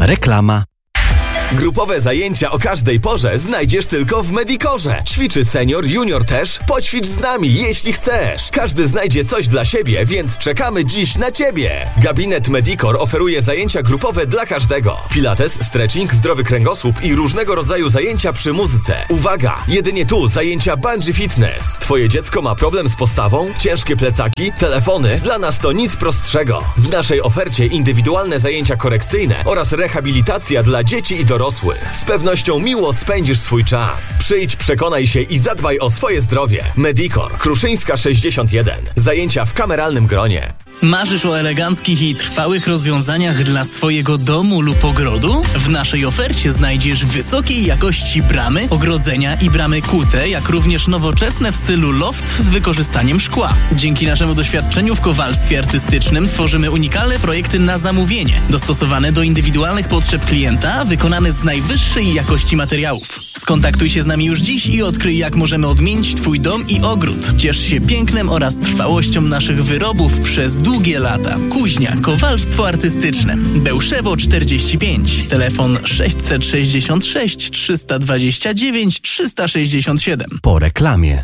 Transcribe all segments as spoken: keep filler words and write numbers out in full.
Reklama. Grupowe zajęcia o każdej porze znajdziesz tylko w Medicorze. Ćwiczy senior, junior też. Poćwicz z nami, jeśli chcesz. Każdy znajdzie coś dla siebie, więc czekamy dziś na Ciebie. Gabinet Medicor oferuje zajęcia grupowe dla każdego. Pilates, stretching, zdrowy kręgosłup i różnego rodzaju zajęcia przy muzyce. Uwaga! Jedynie tu zajęcia bungee fitness. Twoje dziecko ma problem z postawą? Ciężkie plecaki? Telefony? Dla nas to nic prostszego. W naszej ofercie indywidualne zajęcia korekcyjne oraz rehabilitacja dla dzieci i dorosłych. dorosłych. Z pewnością miło spędzisz swój czas. Przyjdź, przekonaj się i zadbaj o swoje zdrowie. Medicor, Kruszyńska sześćdziesiąt jeden. Zajęcia w kameralnym gronie. Marzysz o eleganckich i trwałych rozwiązaniach dla swojego domu lub ogrodu? W naszej ofercie znajdziesz wysokiej jakości bramy, ogrodzenia i bramy kute, jak również nowoczesne w stylu loft z wykorzystaniem szkła. Dzięki naszemu doświadczeniu w kowalstwie artystycznym tworzymy unikalne projekty na zamówienie, dostosowane do indywidualnych potrzeb klienta, wykonane z najwyższej jakości materiałów. Skontaktuj się z nami już dziś i odkryj, jak możemy odmienić Twój dom i ogród. Ciesz się pięknem oraz trwałością naszych wyrobów przez długie lata. Kuźnia, kowalstwo artystyczne. Bełszewo czterdzieści pięć. Telefon sześćset sześćdziesiąt sześć trzysta dwadzieścia dziewięć trzysta sześćdziesiąt siedem. Po reklamie.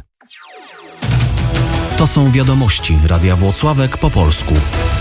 To są wiadomości Radia Włocławek po polsku.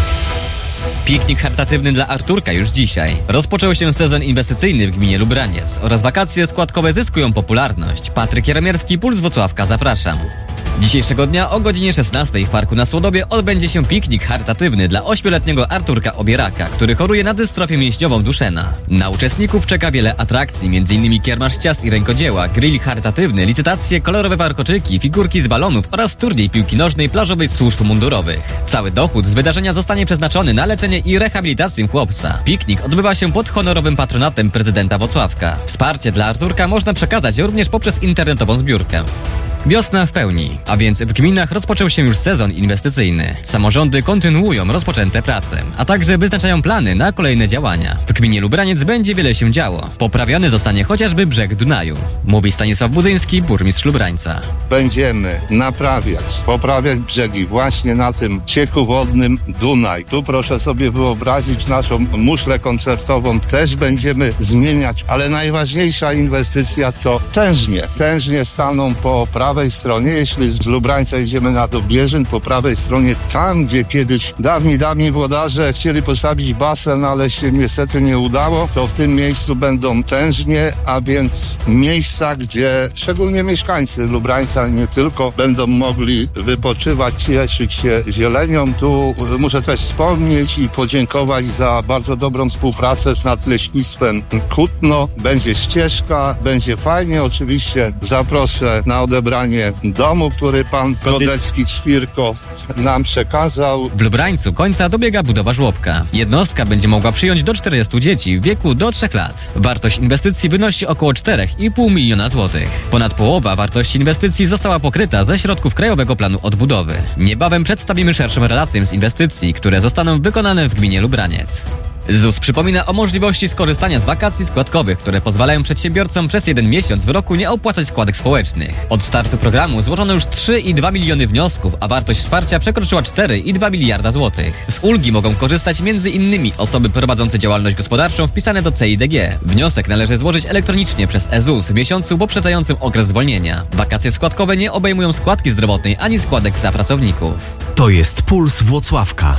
Piknik charytatywny dla Arturka już dzisiaj. Rozpoczął się sezon inwestycyjny w gminie Lubraniec oraz wakacje składkowe zyskują popularność. Patryk Jaromierski, Puls Włocławka, zapraszam. Dzisiejszego dnia o godzinie szesnastej w Parku na Słodobie odbędzie się piknik charytatywny dla ośmioletniego Arturka Obieraka, który choruje na dystrofię mięśniową Duchenne. Na uczestników czeka wiele atrakcji, m.in. kiermasz ciast i rękodzieła, grill charytatywny, licytacje, kolorowe warkoczyki, figurki z balonów oraz turniej piłki nożnej plażowej służb mundurowych. Cały dochód z wydarzenia zostanie przeznaczony na leczenie i rehabilitację chłopca. Piknik odbywa się pod honorowym patronatem prezydenta Włocławka. Wsparcie dla Arturka można przekazać również poprzez internetową zbiórkę. Wiosna w pełni, a więc w gminach rozpoczął się już sezon inwestycyjny. Samorządy kontynuują rozpoczęte prace, a także wyznaczają plany na kolejne działania. W gminie Lubraniec będzie wiele się działo. Poprawiony zostanie chociażby brzeg Dunaju. Mówi Stanisław Budzyński, burmistrz Lubrańca. Będziemy naprawiać, poprawiać brzegi właśnie na tym cieku wodnym Dunaj. Tu proszę sobie wyobrazić naszą muszlę koncertową. Też będziemy zmieniać, ale najważniejsza inwestycja to tężnie. Tężnie staną po prawej prawej stronie, jeśli z Lubrańca idziemy na Dobieżyn, po prawej stronie, tam gdzie kiedyś dawni, dawni włodarze chcieli postawić basen, ale się niestety nie udało, to w tym miejscu będą tężnie, a więc miejsca, gdzie szczególnie mieszkańcy Lubrańca nie tylko będą mogli wypoczywać, cieszyć się zielenią. Tu muszę też wspomnieć i podziękować za bardzo dobrą współpracę z Nadleśnictwem Kutno. Będzie ścieżka, będzie fajnie. Oczywiście zaproszę na odebranie domu, który pan Godecki-Ćwirko nam przekazał. W Lubrańcu końca dobiega budowa żłobka. Jednostka będzie mogła przyjąć do czterdziestu dzieci w wieku do trzech lat. Wartość inwestycji wynosi około cztery i pół miliona złotych. Ponad połowa wartości inwestycji została pokryta ze środków Krajowego Planu Odbudowy. Niebawem przedstawimy szerszą relację z inwestycji, które zostaną wykonane w gminie Lubraniec. ZUS przypomina o możliwości skorzystania z wakacji składkowych, które pozwalają przedsiębiorcom przez jeden miesiąc w roku nie opłacać składek społecznych. Od startu programu złożono już trzy i dwa miliony wniosków, a wartość wsparcia przekroczyła cztery i dwa miliarda złotych. Z ulgi mogą korzystać między innymi osoby prowadzące działalność gospodarczą wpisane do C I D G. Wniosek należy złożyć elektronicznie przez e ZUS w miesiącu poprzedzającym okres zwolnienia. Wakacje składkowe nie obejmują składki zdrowotnej ani składek za pracowników. To jest Puls Włocławka.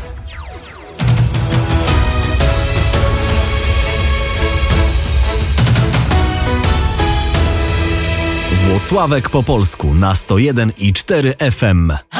Włocławek po polsku na sto jeden i cztery F M.